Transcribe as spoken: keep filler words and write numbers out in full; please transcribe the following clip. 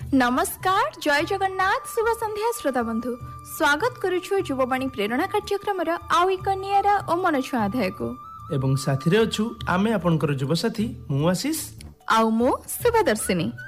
नमस्कार, जय जगन्नाथ, शुभ संध्या श्रोता बंधु। स्वागत करुछु युववाणी प्रेरणा कार्यक्रम आउ एक नियारा ओ मन छुआ अध्याय को एवं साथी रे अछु आमे आपनकर युव साथी मु आशीष आउ मु शुभदर्शिनी।